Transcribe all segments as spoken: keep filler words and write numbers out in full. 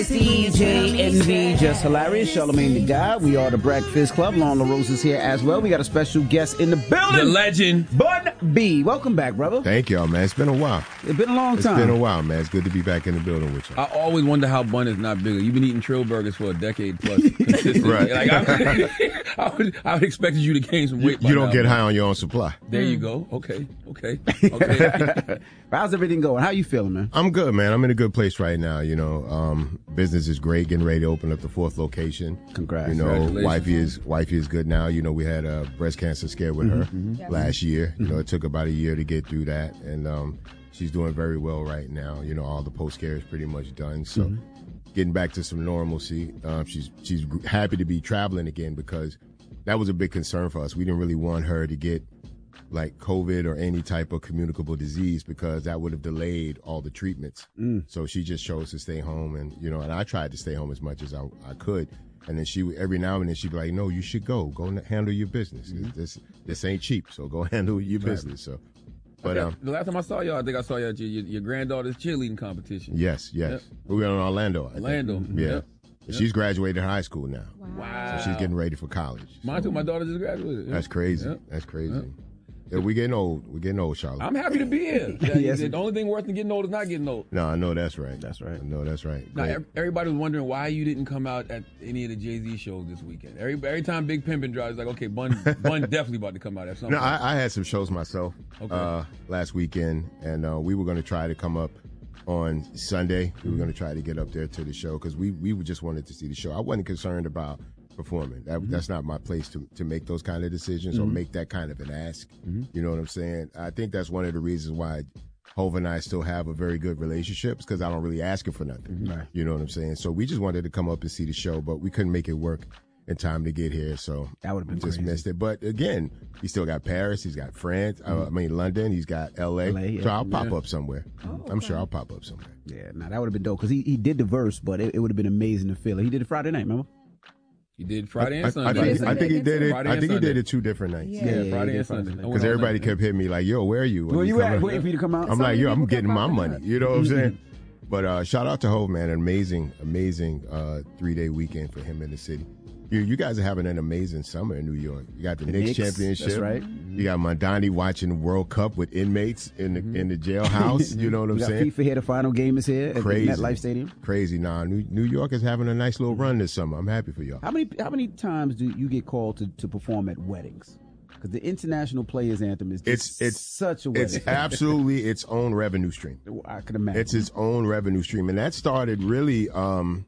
C J N V, just hilarious. Charlamagne the Guy. We are the Breakfast Club. Lon LaRose is here as well. We got a special guest in the building. The legend. Bun B. Welcome back, brother. Thank y'all, man. It's been a while. It's been a long it's time. It's been a while, man. It's good to be back in the building with you. I always wonder how Bun is not bigger. You've been eating Trill burgers for a decade plus consistently. Right. Like, I, I, would, I would expect you to gain some weight. You, you don't now, get man. high on your own supply. There you go. Okay. Okay. Okay. How's everything going? How you feeling, man? I'm good, man. I'm in a good place right now. You know, um, business is great. Getting ready to open up the fourth location. Congrats. You know, wifey is wifey is good now. You know, we had a breast cancer scare with her Mm-hmm. Yes. last year. You know, it took about a year to get through that, and um, she's doing very well right now. You know, all the post care is pretty much done. So, Mm-hmm. getting back to some normalcy. Um, she's she's happy to be traveling again because that was a big concern for us. We didn't really want her to get like COVID or any type of communicable disease because that would have delayed all the treatments. Mm. So she just chose to stay home, and you know, and I tried to stay home as much as I, I could. And then she, every now and then, she'd be like, "No, you should go. Go and handle your business. Mm-hmm. This this ain't cheap. So go handle your business." So, but um, the last time I saw y'all, I think I saw y'all at your, your, your granddaughter's cheerleading competition. yes, yes, Yep. we were in Orlando. I think. Orlando. yeah. Yep. She's graduated high school now, Wow. so she's getting ready for college. Mine too. My daughter just graduated. Yep. That's crazy. Yep. That's crazy. Yep. Yeah, we getting old. We're getting old, Charlotte. I'm happy to be here. Yes. The only thing worse than getting old is not getting old. No, I know that's right. That's right. I know that's right. Now, Great. ev- everybody was wondering why you didn't come out at any of the Jay-Z shows this weekend. Every every time Big Pimpin' drops, it's like, okay, Bun Bun definitely about to come out at some No, point. I, I had some shows myself Okay. uh, last weekend, and uh, we were going to try to come up on Sunday. We were going to try to get up there to the show because we we just wanted to see the show. I wasn't concerned about performing. That, That's not my place to, to make those kind of decisions or make that kind of an ask. You know what I'm saying? I think that's one of the reasons why Hov and I still have a very good relationship because I don't really ask him for nothing. Right. You know what I'm saying? So we just wanted to come up and see the show, but we couldn't make it work in time to get here. So That would've been we just crazy. missed it. But again, he still got Paris. He's got France. uh, I mean, London. He's got L A. L A, yeah. So I'll pop Yeah. up somewhere. I'm sure I'll pop up somewhere. Yeah, nah, that would have been dope because he, he did the verse, but it, it would have been amazing to feel it. He did it Friday night, remember? You did Friday I, and I Sunday. think, I think he did it. Friday I and think he did Sunday. it two different nights. Yeah. Yeah, Yeah, Friday yeah, and Friday. Sunday. I went Because all everybody night. kept hitting me like, "Yo, where are you?" When Where you you come at? out? Waiting for you to come out? I'm like, "Yo, I'm people getting kept my popping money." up. You know what I'm saying? But uh, shout out to Hov, man. An amazing, amazing uh, three day weekend for him in the city. You, you guys are having an amazing summer in New York. You got the, The Knicks, Knicks, championship. that's right. You got Mondani watching the World Cup with inmates in the in the jailhouse. You know what I'm We got saying? FIFA here. The final game is here at Crazy. MetLife Stadium. Crazy. Nah, New, New York is having a nice little run this summer. I'm happy for y'all. How many how many times do you get called to, to perform at weddings? Because the International Players Anthem is just It's it's such a wedding. It's absolutely its own revenue stream. I can imagine. It's its own revenue stream, and that started really um,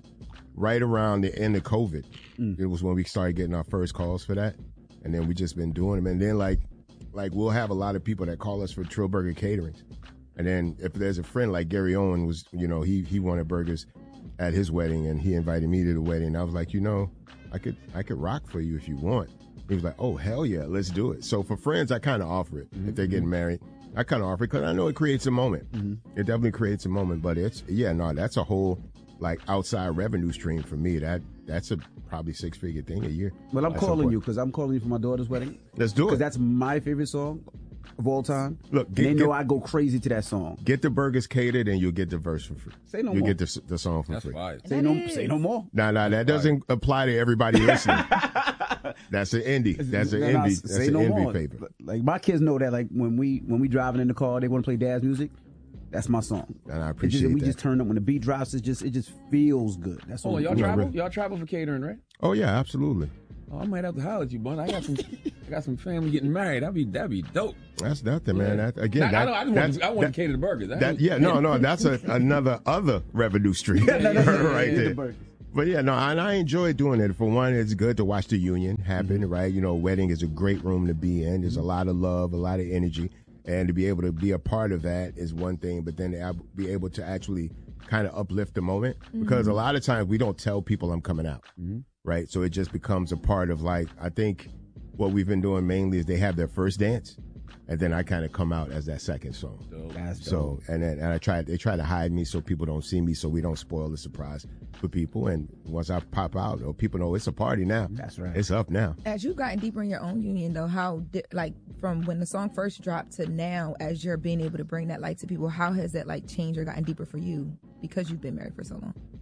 right around the end of COVID. Mm. It was when we started getting our first calls for that, and then we just been doing them. And then like, like we'll have a lot of people that call us for Trill Burger caterings, and then if there's a friend like Gary Owen was, you know, he he wanted burgers at his wedding, and he invited me to the wedding. And I was like, you know, I could I could rock for you if you want. He was like, oh hell yeah, let's do it. So for friends, I kind of offer it if they're getting married. I kind of offer it because I know it creates a moment. It definitely creates a moment, but it's yeah, no, that's a whole like outside revenue stream for me. That that's a probably six figure thing a year. well, I'm at some calling point. you because I'm calling you for my daughter's wedding. Let's do Because it. that's my favorite song of all time. Look, and get- they know get- I go crazy to that song. Get the burgers catered, and you'll get the verse for free. Say no You'll more. get the, the song for That's free. fire. Say That no, is. say no more. Nah, nah, that doesn't apply to everybody listening. That's an indie. That's an No, no, indie. That's say an no indie more. paper. Like my kids know that. Like when we when we driving in the car, they want to play dad's music. That's my song. And I It appreciate just, we that. just turn up when the beat drops. It just it just feels good. That's all. Oh, y'all we do. travel? really. Y'all travel for catering, right? Oh yeah, absolutely. Oh, I might have to holler at you, Bun. I got some, I got some family getting married. That'd be, that'd be dope. That's nothing, man. That, again, Nah, I, that, don't, I just want, that's- to, I want that- to cater the burgers. I That, ain't- yeah, no, no, that's a, another other revenue stream Yeah, no, no, no, right yeah, the there. burgers. But yeah, no, and I enjoy doing it. For one, it's good to watch the union happen, Mm-hmm. right? You know, wedding is a great room to be in. There's a lot of love, a lot of energy, and to be able to be a part of that is one thing. But then to ab- be able to actually kind of uplift the moment, because a lot of times we don't tell people I'm coming out, right? So it just becomes a part of like, I think what we've been doing mainly is they have their first dance, and then I kind of come out as that second song. That's So and then and I try they try to hide me so people don't see me, so we don't spoil the surprise for people. And once I pop out, or people know it's a party now. That's right. It's up now. As you've gotten deeper in your own union, though, how di- like from when the song first dropped to now, as you're being able to bring that light to people, how has that like changed or gotten deeper for you because you've been married for so long?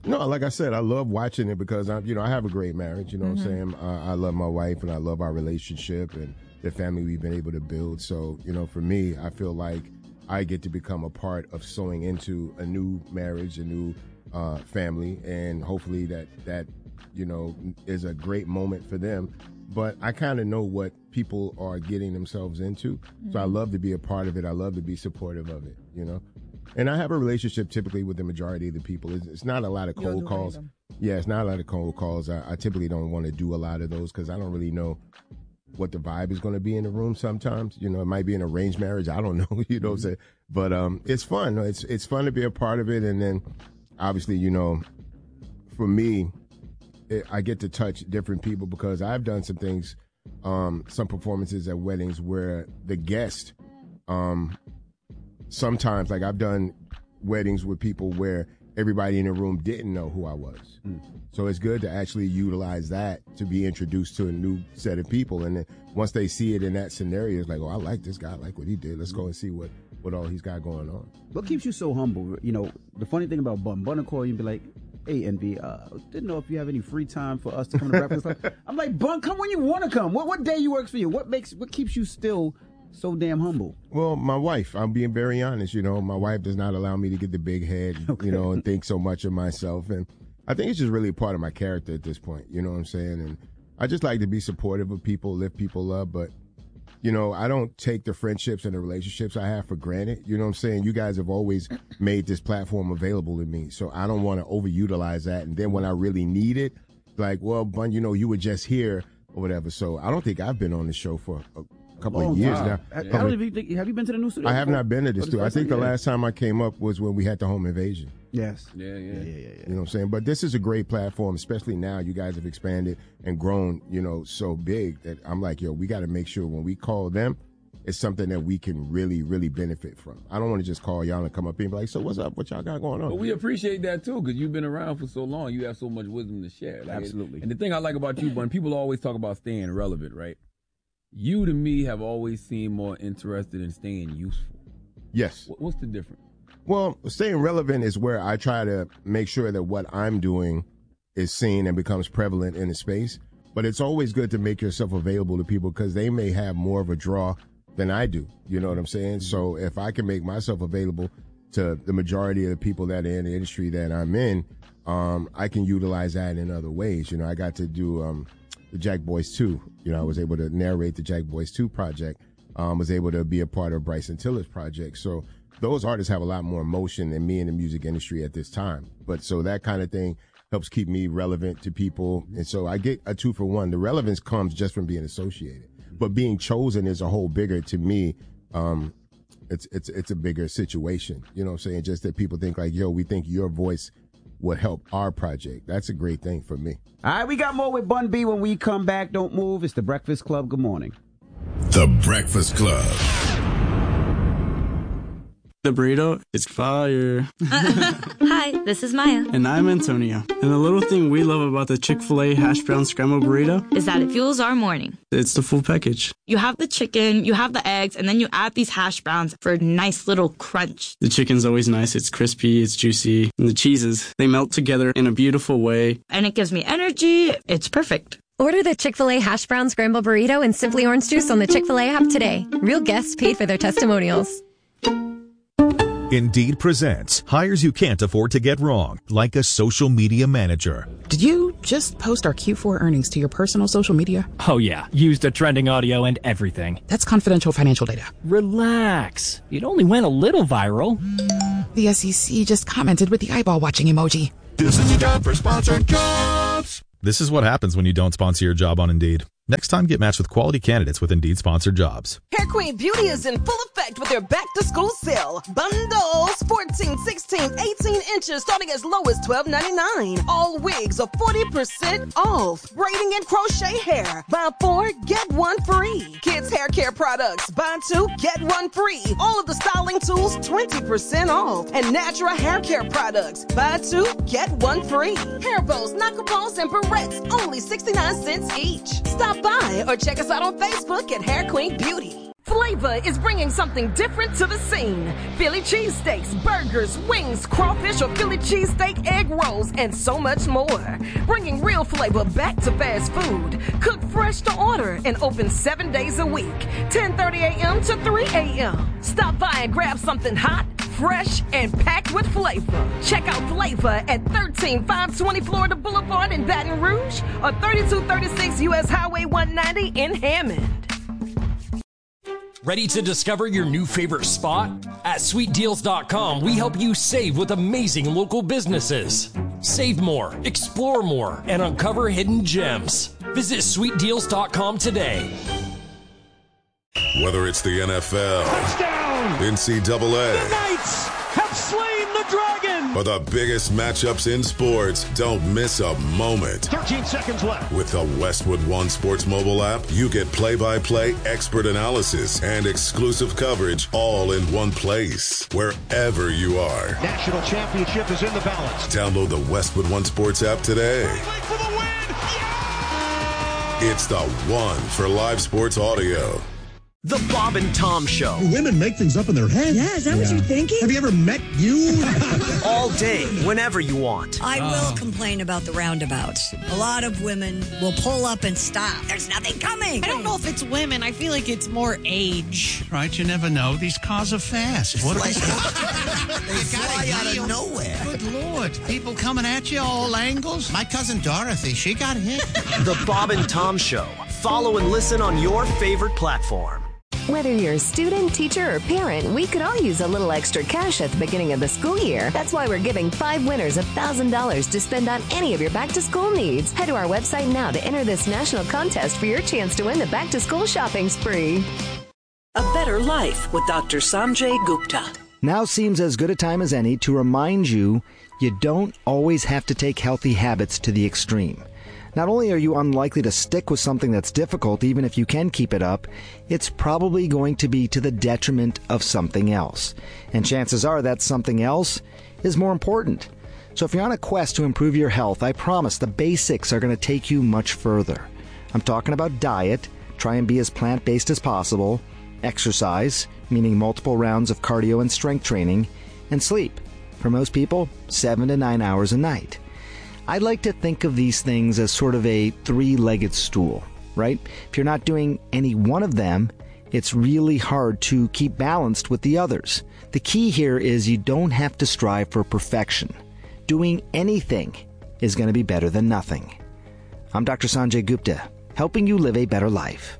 No, like I said, I love watching it because I'm, you know, I have a great marriage. You know Mm-hmm. what I'm saying? I, I love my wife and I love our relationship and the family we've been able to build. So, you know, for me, I feel like I get to become a part of sowing into a new marriage, a new uh, family, and hopefully that that you know is a great moment for them. But I kind of know what people are getting themselves into, so I love to be a part of it. I love to be supportive of it. You know. And I have a relationship typically with the majority of the people. It's, it's not a lot of You don't cold do calls. random. Yeah, it's not a lot of cold calls. I, I typically don't want to do a lot of those because I don't really know what the vibe is going to be in the room sometimes. You know, it might be an arranged marriage. I don't know, you know what I'm saying? But um, it's fun. It's, it's fun to be a part of it. And then obviously, you know, for me, it, I get to touch different people because I've done some things, um, some performances at weddings where the guest um, – sometimes, like I've done weddings with people where everybody in the room didn't know who I was. Mm. So it's good to actually utilize that to be introduced to a new set of people. And then once they see it in that scenario, it's like, oh, I like this guy. I like what he did. Let's go and see what, what all he's got going on. What keeps you so humble? You know, the funny thing about Bun, Bun will call you and be like, hey, Envy, uh, didn't know if you have any free time for us to come to Breakfast Club. I'm like, Bun, come when you want to come. What what day you works for you? What makes what keeps you still so damn humble? Well, my wife, I'm being very honest, you know, my wife does not allow me to get the big head, okay. you know, and think so much of myself. And I think it's just really a part of my character at this point, you know what I'm saying? And I just like to be supportive of people, lift people up, but, you know, I don't take the friendships and the relationships I have for granted. You know what I'm saying? You guys have always made this platform available to me, so I don't want to overutilize that. And then when I really need it, like, well, Bun, you know, you were just here or whatever. So I don't think I've been on the show for a couple oh, of years wow. now. I, I don't even think, have you been to the new studio? I have not been to the studio. I think the yeah. last time I came up was when we had the home invasion. Yes. Yeah, yeah, yeah, yeah, yeah, yeah. You know what I'm saying? But this is a great platform, especially now. You guys have expanded and grown, you know, so big that I'm like, yo, we got to make sure when we call them, it's something that we can really, really benefit from. I don't want to just call y'all and come up here and be like, so what's up? What y'all got going on? But we appreciate that, too, because you've been around for so long. You have so much wisdom to share. Like, Absolutely. And the thing I like about you, Bun, people always talk about staying relevant, right? You, to me, have always seemed more interested in staying useful. Yes. What's the difference? Well, staying relevant is where I try to make sure that what I'm doing is seen and becomes prevalent in the space. But it's always good to make yourself available to people because they may have more of a draw than I do. You know what I'm saying? Mm-hmm. So if I can make myself available to the majority of the people that are in the industry that I'm in, um, I can utilize that in other ways. You know, I got to do um, the Jack Boys two. You know, I was able to narrate the Jack Boys two project. Um, was able to be a part of Bryson Tiller's project. So those artists have a lot more emotion than me in the music industry at this time. But so that kind of thing helps keep me relevant to people. And so I get a two for one. The relevance comes just from being associated. But being chosen is a whole bigger, to me, um, it's it's it's a bigger situation. You know what I'm saying? Just that people think like, yo, we think your voice would help our project. That's a great thing for me. All right, we got more with Bun B when we come back. Don't move. It's The Breakfast Club. Good morning. The Breakfast Club. The burrito is fire. Hi, this is Maya. And I'm Antonio. And the little thing we love about the Chick-fil-A hash brown scrambled burrito is that it fuels our morning. It's the full package. You have the chicken, you have the eggs, and then you add these hash browns for a nice little crunch. The chicken's always nice. It's crispy, it's juicy. And the cheeses, they melt together in a beautiful way. And it gives me energy. It's perfect. Order the Chick-fil-A hash brown scrambled burrito and Simply Orange Juice on the Chick-fil-A app today. Real guests paid for their testimonials. Indeed presents hires you can't afford to get wrong, like a social media manager. Did you just post our Q four earnings to your personal social media? Oh yeah, used the trending audio and everything. That's confidential financial data. Relax. It only went a little viral. The S E C just commented with the eyeball watching emoji. This is your job for sponsored jobs. This is what happens when you don't sponsor your job on Indeed. Next time, get matched with quality candidates with Indeed-sponsored jobs. Hair Queen Beauty is in full effect with their back-to-school sale. Bundles, fourteen, sixteen, eighteen inches, starting as low as twelve ninety-nine. All wigs are forty percent off. Braiding and crochet hair. Buy four, get one free. Kids hair care products. Buy two, get one free. All of the styling tools, twenty percent off. And natural hair care products. Buy two, get one free. Hair bows, knuckleballs, and barrettes, only sixty-nine cents each. Stop by or check us out on Facebook at Hair Queen Beauty. Filet Flavor is bringing something different to the scene. Philly cheesesteaks, burgers, wings, crawfish or Philly cheesesteak egg rolls, and so much more. Bringing real flavor back to fast food. Cooked fresh to order and open seven days a week, ten thirty a.m. to three a.m. Stop by and grab something hot, fresh, and packed with flavor. Check out Flavor at thirteen five twenty Florida Boulevard in Baton Rouge or thirty-two thirty-six U S Highway one ninety in Hammond. Ready to discover your new favorite spot? At sweet deals dot com, we help you save with amazing local businesses. Save more, explore more, and uncover hidden gems. Visit sweet deals dot com today. Whether it's the N F L, touchdown, N C double A, the Knights have slain the dragon, or the biggest matchups in sports, don't miss a moment. thirteen seconds left. With the Westwood One Sports mobile app, you get play-by-play expert analysis and exclusive coverage all in one place, wherever you are. National championship is in the balance. Download the Westwood One Sports app today. For the win. It's the one for live sports audio. The Bob and Tom Show. Women make things up in their heads. Yeah, is that yeah. what you're thinking? Have you ever met you? All day, whenever you want. I oh. will complain about the roundabouts. A lot of women will pull up and stop. There's nothing coming. I don't know if it's women. I feel like it's more age. Right, you never know. These cars are fast. What like, they fly out of nowhere. Good Lord. People coming at you all angles. My cousin Dorothy, she got hit. The Bob and Tom Show. Follow and listen on your favorite platform. Whether you're a student, teacher, or parent, we could all use a little extra cash at the beginning of the school year. That's why we're giving five winners one thousand dollars to spend on any of your back-to-school needs. Head to our website now to enter this national contest for your chance to win the back-to-school shopping spree. A better life with Doctor Sanjay Gupta. Now seems as good a time as any to remind you you don't always have to take healthy habits to the extreme. Not only are you unlikely to stick with something that's difficult, even if you can keep it up, it's probably going to be to the detriment of something else. And chances are that something else is more important. So if you're on a quest to improve your health, I promise the basics are going to take you much further. I'm talking about diet, try and be as plant-based as possible, exercise, meaning multiple rounds of cardio and strength training, and sleep. For most people, seven to nine hours a night. I like to think of these things as sort of a three-legged stool, right? If you're not doing any one of them, it's really hard to keep balanced with the others. The key here is you don't have to strive for perfection. Doing anything is going to be better than nothing. I'm Doctor Sanjay Gupta, helping you live a better life.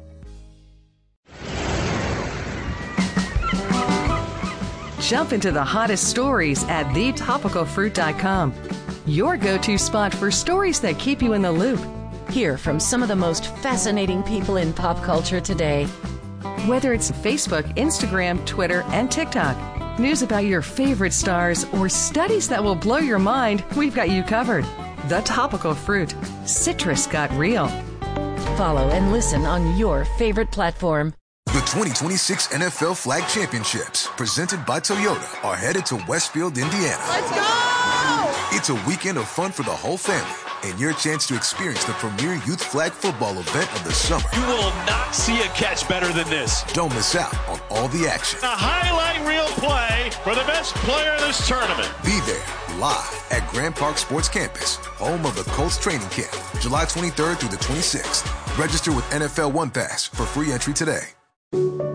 Jump into the hottest stories at the topical fruit dot com. Your go-to spot for stories that keep you in the loop. Hear from some of the most fascinating people in pop culture today. Whether it's Facebook, Instagram, Twitter, and TikTok, news about your favorite stars, or studies that will blow your mind, we've got you covered. The Topical Fruit. Citrus got real. Follow and listen on your favorite platform. The twenty twenty-six N F L Flag Championships, presented by Toyota, are headed to Westfield, Indiana. Let's go! It's a weekend of fun for the whole family and your chance to experience the premier youth flag football event of the summer. You will not see a catch better than this. Don't miss out on all the action. A highlight reel play for the best player in this tournament. Be there live at Grand Park Sports Campus, home of the Colts training camp, July twenty-third through the twenty-sixth. Register with N F L One Pass for free entry today.